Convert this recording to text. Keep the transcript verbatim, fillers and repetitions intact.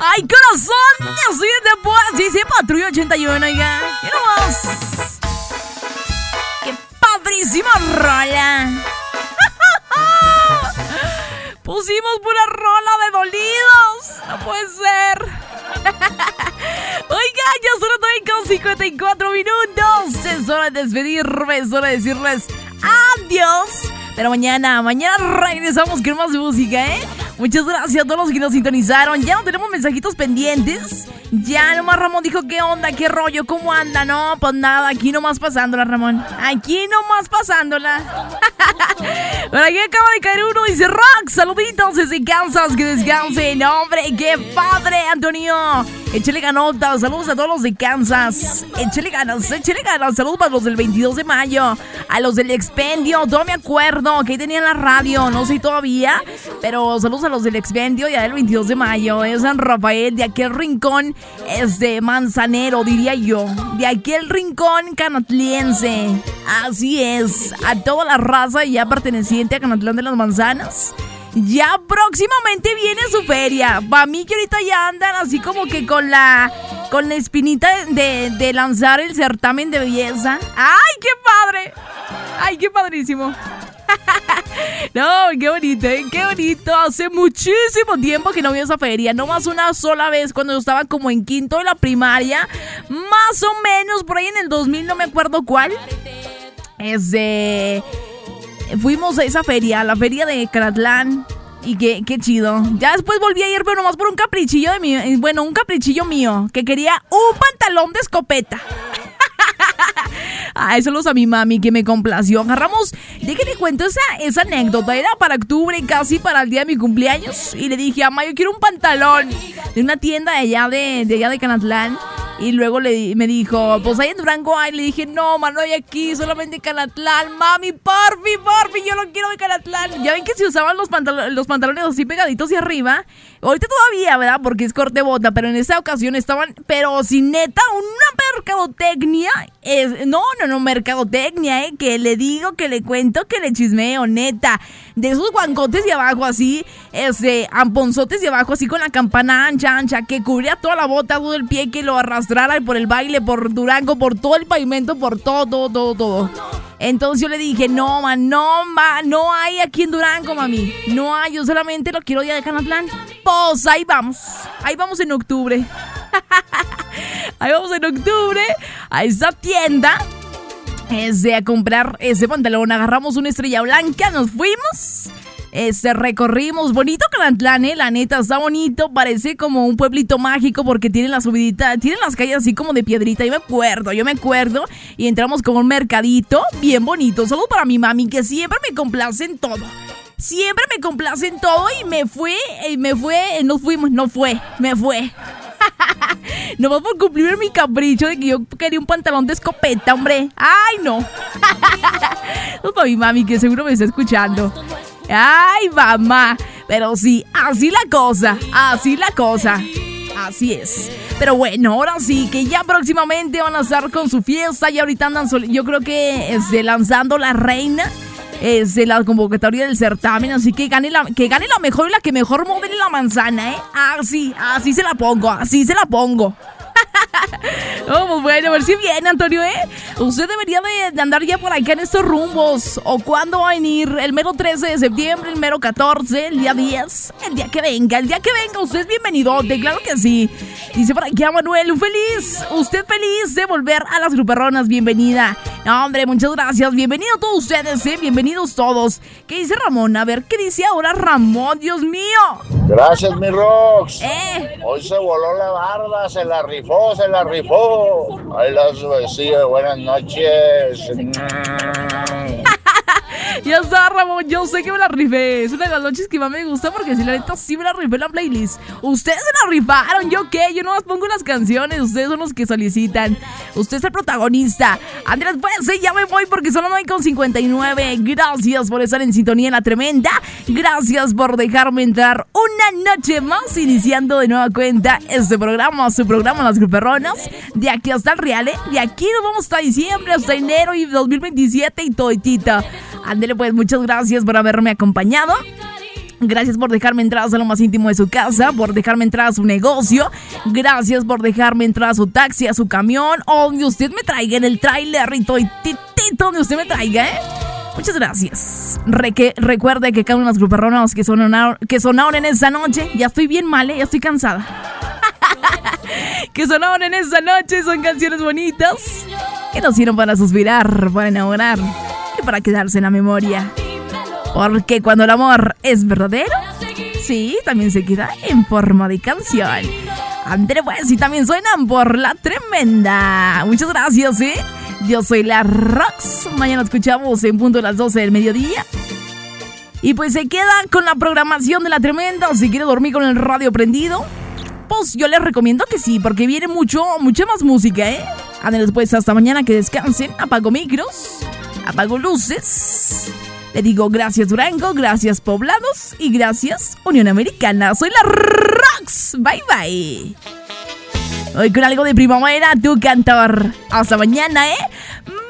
¡Ay, corazón! Estoy de paz. Sí, sí, Patrulla ochenta y uno, oiga. ¿Qué nomás? ¡Qué padrísima rola! Pusimos pura rola de dolidos. No puede ser. Oiga, ya solo estoy con cincuenta y cuatro minutos. Es hora de despedirme, es hora de decirles adiós. Pero mañana, mañana regresamos con más música, ¿eh? Muchas gracias a todos los que nos sintonizaron. Ya no tenemos mensajitos pendientes. Ya nomás Ramón dijo, ¿qué onda? ¿Qué rollo? ¿Cómo anda? No, pues nada, aquí nomás pasándola, Ramón. Aquí nomás pasándola. Por aquí acaba de caer uno, dice Rock, saluditos desde Kansas, que descanse. No, hombre, qué padre, Antonio. Échale ganotas, saludos a todos los de Kansas. Échale ganas, échale ganas. Saludos para los del veintidós de mayo. A los del Expendio, todo me acuerdo que ahí tenían la radio, no sé todavía. Pero saludos a los del Expendio y del veintidós de mayo. De San Rafael, de aquel rincón es de Manzanero, diría yo. De aquel rincón canatliense. Así es, a toda la raza ya perteneciente a Canatlán de las Manzanas. Ya próximamente viene su feria. Para mí que ahorita ya andan así como que con la con la espinita de, de lanzar el certamen de belleza. ¡Ay, qué padre! ¡Ay, qué padrísimo! No, qué bonito, ¿eh? Qué bonito. Hace muchísimo tiempo que no vi esa feria. No más una sola vez cuando yo estaba como en quinto de la primaria. Más o menos por ahí en el dos mil, no me acuerdo cuál. Es de... Fuimos a esa feria, a la feria de Canatlán. Y qué, qué chido. Ya después volví a ir, pero nomás por un caprichillo de mí. Bueno, un caprichillo mío. Que quería un pantalón de escopeta. Ay, saludos a mi mami que me complació. Agarramos, déjenme cuento esa, esa anécdota. Era para octubre, casi para el día de mi cumpleaños. Y le dije, mamá, yo quiero un pantalón de una tienda de allá de, de allá de Canatlán. Y luego le, me dijo, pues ahí en Durango hay. Le dije, no, man, no hay aquí, solamente Canatlán. Mami, porfi, porfi, yo lo quiero de Canatlán. Ya ven que se usaban los, pantalo- los pantalones así pegaditos hacia arriba. Ahorita todavía, ¿verdad? Porque es corte bota. Pero en esa ocasión estaban, pero sin neta, una mercadotecnia. Es, no, no, no, mercadotecnia, ¿eh? Que le digo, que le cuento, que le chismeo, neta. De esos guancotes de abajo así, ese, amponzotes de abajo así con la campana ancha, ancha, que cubría toda la bota, todo el pie, que lo arrastrara por el baile, por Durango, por todo el pavimento, por todo, todo, todo, todo. Entonces yo le dije, no, man, no, man, no hay aquí en Durango, mami. No hay, yo solamente lo quiero ya de Canatlán. Pues ahí vamos, ahí vamos en octubre. Ahí vamos en octubre a esa tienda. Ese, a comprar ese pantalón. Agarramos una estrella blanca, nos fuimos. Este, recorrimos, bonito Canatlán, eh, la neta, está bonito, parece como un pueblito mágico porque tiene la subidita, tiene las calles así como de piedrita, yo me acuerdo, yo me acuerdo, y entramos como un mercadito, bien bonito. Saludos para mi mami, que siempre me complace en todo, siempre me complace en todo, y me fue, y me fue, no fuimos, no fue, me fue. No va por cumplir mi capricho de que yo quería un pantalón de escopeta, hombre. Ay, no. No para mi mami, que seguro me está escuchando. Ay, mamá. Pero sí, así la cosa, así la cosa. Así es. Pero bueno, ahora sí, que ya próximamente van a estar con su fiesta. Y ahorita andan, sol- yo creo que es de lanzando la reina. Es de la convocatoria del certamen, así que gane la, que gane la mejor y la que mejor modele la manzana, ¿eh? Así, así se la pongo, así se la pongo. Oh, pues bueno, a ver si viene, Antonio, ¿eh? Usted debería de, de andar ya por acá en estos rumbos. ¿O cuándo va a venir? ¿El mero trece de septiembre, el mero catorce, el día diez? El día que venga, el día que venga, usted es bienvenidote, claro que sí. Dice por aquí a Manuel, feliz, usted feliz de volver a las Gruperronas, bienvenida. No, hombre, muchas gracias, bienvenidos todos ustedes, ¿eh? Bienvenidos todos. ¿Qué dice Ramón? A ver, ¿qué dice ahora Ramón? Dios mío. Gracias, mi Rox. Eh. Hoy se voló la barda, se la rifó, se la rifó. Ahí las besillas, buenas noches. Ya está, Ramón, yo sé que me la rifé. Es una de las noches que más me gusta porque si la neta sí me la rifé en la playlist. Ustedes se la rifaron, ¿yo qué? Yo nomás pongo las canciones, ustedes son los que solicitan. Usted es el protagonista. Andrés, pues sí, ya me voy porque son las nueve con cincuenta y nueve. Gracias por estar en sintonía en La Tremenda. Gracias por dejarme entrar una noche más, iniciando de nueva cuenta este programa, su programa Las Gruperronas. De aquí hasta el Real, ¿eh? De aquí nos vamos hasta diciembre, hasta enero y dos mil veintisiete y toditita. Ándele, pues, muchas gracias por haberme acompañado. Gracias por dejarme entrar a lo más íntimo de su casa, por dejarme entrar a su negocio. Gracias por dejarme entrar a su taxi, a su camión, o donde usted me traiga, en el tráiler y todo, y titito donde usted me traiga, ¿eh? Muchas gracias. Re que, recuerde que cada uno de los gruperronos que sonaron, que sonaron en esa noche, ya estoy bien mal, ¿eh? Ya estoy cansada. Que sonaron en esa noche son canciones bonitas que nos sirven para suspirar, para enamorar y para quedarse en la memoria. Porque cuando el amor es verdadero, sí, también se queda en forma de canción. André, pues, y también suenan por La Tremenda. Muchas gracias, ¿eh? Yo soy la Rox. Mañana escuchamos en punto de las doce del mediodía. Y pues se queda con la programación de La Tremenda. Si quiere dormir con el radio prendido, pues yo les recomiendo que sí, porque viene mucho, mucha más música, ¿eh? Anden pues, hasta mañana, que descansen. Apago micros, apago luces. Le digo gracias Durango, gracias Poblados y gracias Unión Americana. Soy la Rox. Bye bye. Hoy con algo de primavera, tu cantor. Hasta mañana, ¿eh?